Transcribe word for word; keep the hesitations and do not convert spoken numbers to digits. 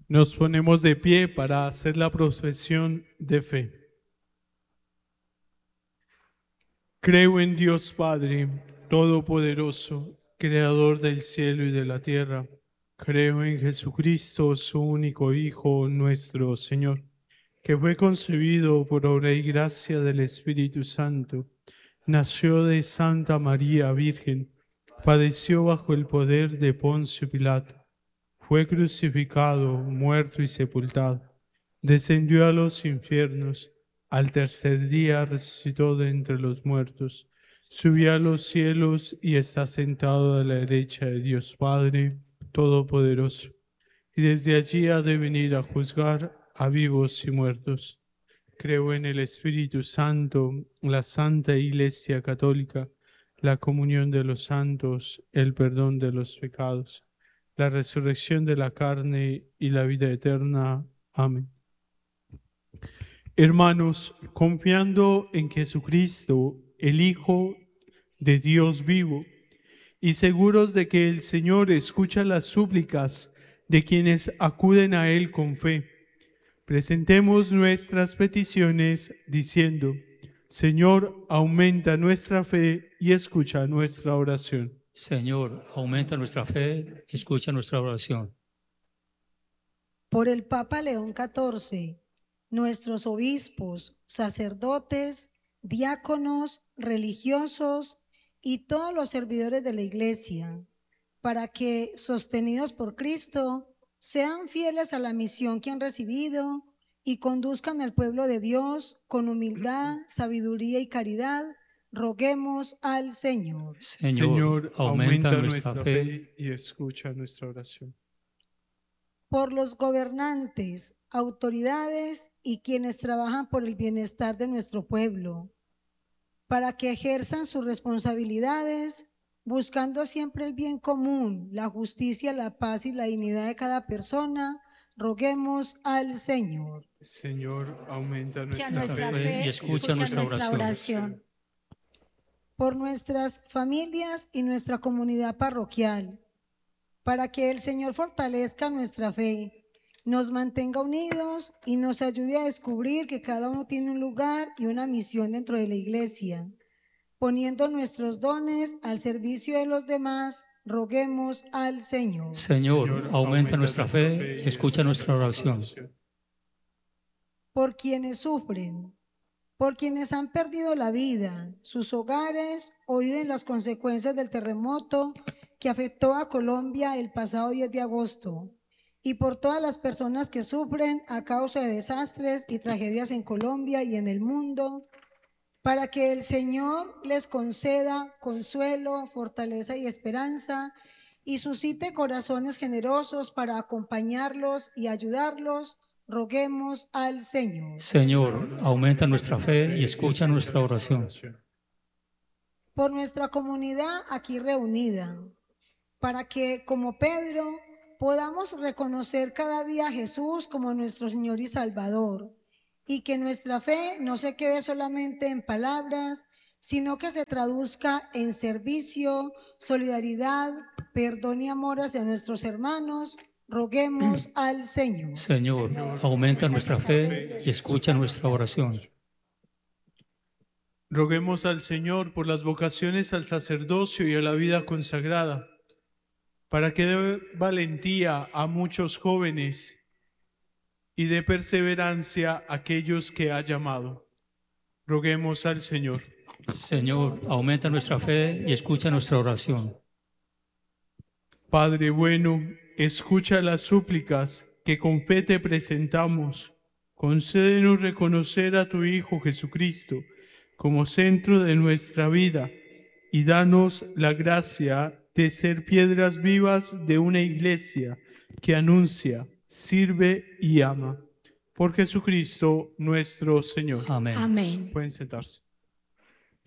Nos ponemos de pie para hacer la profesión de fe. Creo en Dios Padre Todopoderoso, Creador del cielo y de la tierra. Creo en Jesucristo, su único Hijo, nuestro Señor, que fue concebido por obra y gracia del Espíritu Santo. Nació de Santa María Virgen, padeció bajo el poder de Poncio Pilato. Fue crucificado, muerto y sepultado. Descendió a los infiernos. Al tercer día resucitó de entre los muertos. Subió a los cielos y está sentado a la derecha de Dios Padre Todopoderoso. Y desde allí ha de venir a juzgar a vivos y muertos. Creo en el Espíritu Santo, la Santa Iglesia Católica, la comunión de los santos, el perdón de los pecados, la resurrección de la carne y la vida eterna. Amén. Hermanos, confiando en Jesucristo, el Hijo de Dios vivo, y seguros de que el Señor escucha las súplicas de quienes acuden a Él con fe, presentemos nuestras peticiones diciendo: Señor, aumenta nuestra fe y escucha nuestra oración. Señor, aumenta nuestra fe, escucha nuestra oración. Por el Papa León catorce, nuestros obispos, sacerdotes, diáconos, religiosos y todos los servidores de la Iglesia, para que, sostenidos por Cristo, sean fieles a la misión que han recibido y conduzcan al pueblo de Dios con humildad, sabiduría y caridad, roguemos al Señor. Señor, Señor, aumenta nuestra fe y escucha nuestra oración. Por los gobernantes, autoridades y quienes trabajan por el bienestar de nuestro pueblo, para que ejerzan sus responsabilidades buscando siempre el bien común, la justicia, la paz y la dignidad de cada persona, roguemos al Señor. Señor, aumenta nuestra, nuestra fe, fe y escucha nuestra oración. oración. Por nuestras familias y nuestra comunidad parroquial, para que el Señor fortalezca nuestra fe, nos mantenga unidos y nos ayude a descubrir que cada uno tiene un lugar y una misión dentro de la Iglesia. Poniendo nuestros dones al servicio de los demás, roguemos al Señor. Señor, aumenta, aumenta nuestra fe y escucha nuestra oración. Por quienes sufren, por quienes han perdido la vida, sus hogares o viven las consecuencias del terremoto que afectó a Colombia el pasado diez de agosto, y por todas las personas que sufren a causa de desastres y tragedias en Colombia y en el mundo, para que el Señor les conceda consuelo, fortaleza y esperanza, y suscite corazones generosos para acompañarlos y ayudarlos, roguemos al Señor. Señor, aumenta nuestra fe y escucha nuestra oración. Por nuestra comunidad aquí reunida, para que, como Pedro, podamos reconocer cada día a Jesús como nuestro Señor y Salvador, y que nuestra fe no se quede solamente en palabras, sino que se traduzca en servicio, solidaridad, perdón y amor hacia nuestros hermanos. Roguemos al Señor. Señor, aumenta nuestra fe y escucha nuestra oración. Roguemos al Señor por las vocaciones al sacerdocio y a la vida consagrada, para que dé valentía a muchos jóvenes y dé perseverancia a aquellos que ha llamado. Roguemos al Señor. Señor, aumenta nuestra fe y escucha nuestra oración. Padre bueno, escucha las súplicas que con fe te presentamos. Concédenos reconocer a tu Hijo Jesucristo como centro de nuestra vida y danos la gracia de ser piedras vivas de una iglesia que anuncia, sirve y ama. Por Jesucristo nuestro Señor. Amén. Amén. Pueden sentarse.